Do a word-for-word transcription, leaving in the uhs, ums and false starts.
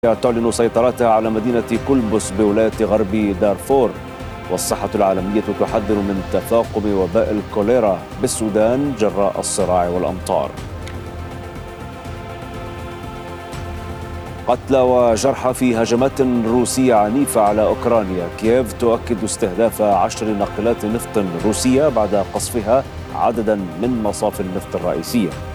تعلن سيطرتها على مدينة كلبس بولاية غرب دارفور. والصحة العالمية تحذر من تفاقم وباء الكوليرا بالسودان جراء الصراع والأمطار. قتلى وجرحى في هجمات روسية عنيفة على أوكرانيا. كييف تؤكد استهداف عشر ناقلات نفط روسية بعد قصفها عددا من مصافي النفط الرئيسية.